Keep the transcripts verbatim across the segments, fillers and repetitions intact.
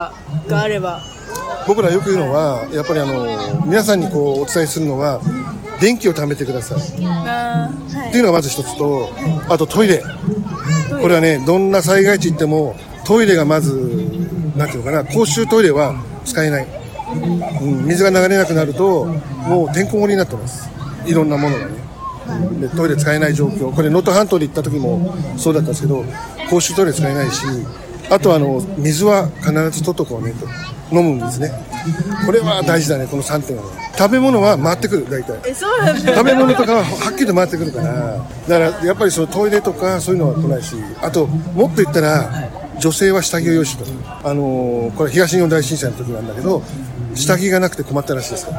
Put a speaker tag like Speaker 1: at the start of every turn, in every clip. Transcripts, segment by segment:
Speaker 1: があれば。
Speaker 2: 僕らよく言うのは、やっぱりあの皆さんにこうお伝えするのは、電気を貯めてください、
Speaker 1: あ、はい、
Speaker 2: っていうのがまず一つと、あとトイレ。これはね、どんな災害地行ってもトイレがまず、なんていうのかな、公衆トイレは使えない、うん、水が流れなくなるともうてんこ盛りになってます、いろんなものがね。でトイレ使えない状況、これ能登半島で行った時もそうだったんですけど、公衆トイレ使えないし、あとあの水は必ず取っとこうねと、飲む水ね、これは大事だね。このさんてんはね、食べ物は回ってくる、大体
Speaker 1: え、そうなんですね。
Speaker 2: 食べ物とかははっきり回ってくるから、だからやっぱりそのトイレとかそういうのは来ないし、あともっと言ったら女性は下着を用意してくる。あのー、これ東日本大震災の時なんだけど、下着がなくて困ったらしいですから、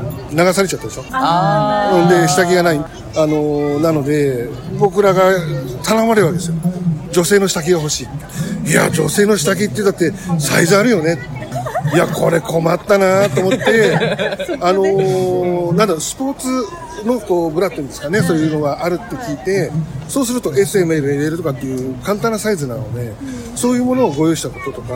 Speaker 2: 流されちゃったでしょ。あで下着がない、あのー、なので僕らが頼まれるわけですよ、女性の下着が欲しい。いや女性の下着ってだってサイズあるよね、いやこれ困ったなと思ってあのー、なんだスポーツのこうブラっていうんですかね、そういうのがあるって聞いて、そうすると エスエムエル、エルエル とかっていう簡単なサイズなので、そういうものをご用意したこととかあって、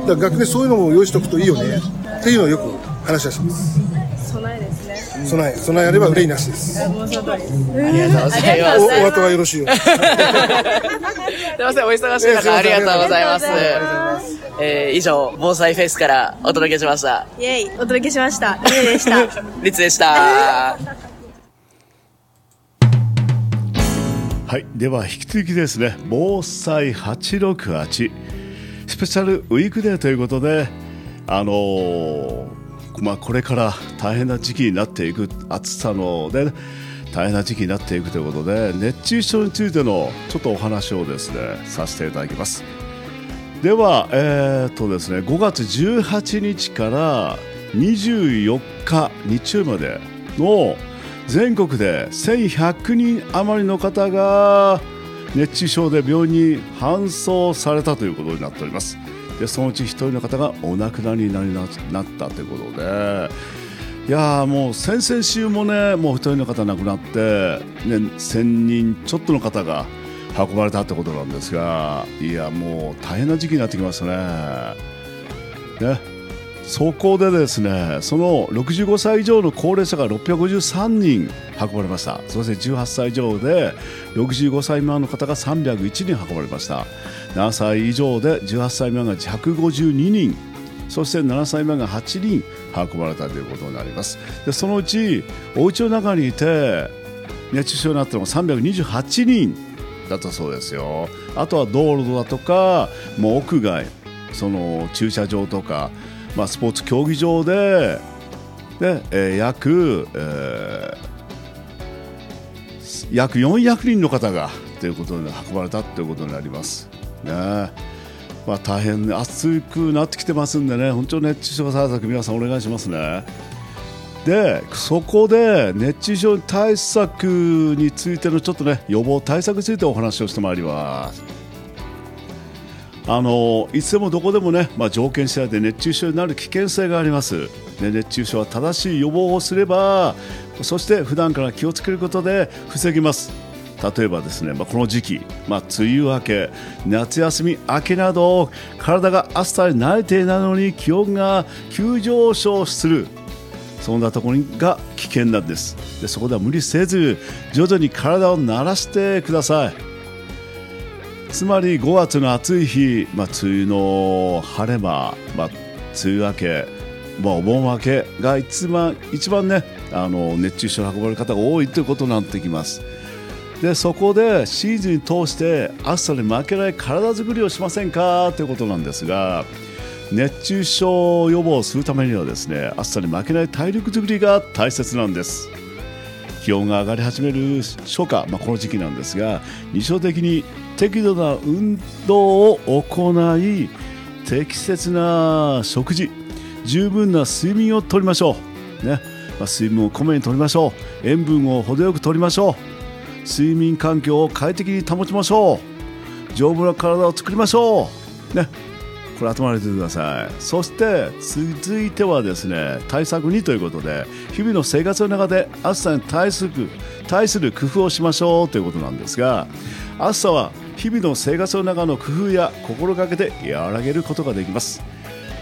Speaker 2: だから逆にそういうのも用意しておくといいよねっていうのをよく話はします。
Speaker 1: 備えですね。
Speaker 2: 備え、備えあれば憂いなしです。
Speaker 1: もうその通りです。
Speaker 3: ありがとうございます。
Speaker 2: お、お後がよろしいよ。
Speaker 3: すいません、お忙しい中ありがとうございます。えー、以上、防災フェスからお届けしました。
Speaker 1: イェイ、お届けしました。リエでした。
Speaker 3: リツでした。
Speaker 4: はい、では引き続きですね、防災はちろくはちスペシャルウィークデーということで、あのーまあ、これから大変な時期になっていく、暑さので、ね、大変な時期になっていくということで、熱中症についてのちょっとお話をですねさせていただきます。では、えーっとですね、ごがつじゅうはちにちからにじゅうよっか日曜日までの全国でせんひゃくにん余りの方が熱中症で病院に搬送されたということになっております。でそのうちひとりの方がお亡くなりになったということで、いやもう先々週もね、もうひとりの方亡くなって、ね、せんにんちょっとの方が運ばれたってことなんですが、いやもう大変な時期になってきましたね。ね、そこでですね、そのろくじゅうごさい以上の高齢者がろっぴゃくごじゅうさんにん運ばれました。そしてじゅうはっさい以上でろくじゅうごさい未満の方がさんびゃくいちにん運ばれました。ななさい以上でじゅうはっさい未満がひゃくごじゅうににん、そしてななさい未満がはちにん運ばれたということになります。でそのうちお家の中にいて熱中症になったのがさんびゃくにじゅうはちにんだったそうですよ。あとは道路だとか、もう屋外、その駐車場とか、まあ、スポーツ競技場で、で、えー、約、えー、約よんひゃくにんの方がということで運ばれたということになりますね。まあ、大変暑くなってきてますんでね、本当に熱中症対策皆さんお願いしますね。でそこで熱中症対策についてのちょっとね、予防対策についてお話をしてまいります。あのいつでもどこでもね、まあ、条件次第で熱中症になる危険性があります。で熱中症は正しい予防をすれば、そして普段から気をつけることで防ぎます。例えばですね、まあ、この時期、まあ、梅雨明け、夏休み明けなど体が暑さに慣れていないのに気温が急上昇する、そんなところが危険なんです。でそこでは無理せず徐々に体を慣らしてください。つまりごがつの暑い日、まあ、梅雨の晴れ間、まあ、梅雨明け、まあ、お盆明けが一番、一番ね、あの熱中症に運ばれる方が多いということになってきます。でそこでシーズン通して暑さに負けない体作りをしませんかということなんですが、熱中症予防をするためにはですね、暑さに負けない体力作りが大切なんです。気温が上がり始める初夏、まあ、この時期なんですが、日常的に適度な運動を行い、適切な食事、十分な睡眠をとりましょう、ねまあ、水分をこまめにとりましょう。塩分を程よくとりましょう。睡眠環境を快適に保ちましょう。丈夫な体を作りましょう、ね、これ頭に入れてください。そして続いてはですね、対策にということで、日々の生活の中で暑さに対する、対する工夫をしましょうということなんですが、暑さは日々の生活の中の工夫や心がけで和らげることができます。